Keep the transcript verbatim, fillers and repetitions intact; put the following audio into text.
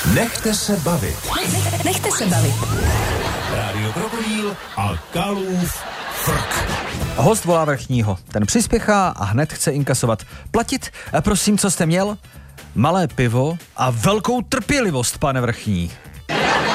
Nechte se bavit. Nechte se bavit. Rádio Krokodýl a Kalův frk. Host volá vrchního. Ten přispěchá a hned chce inkasovat. Platit? A prosím, co jste měl? Malé pivo a velkou trpělivost, pane vrchní.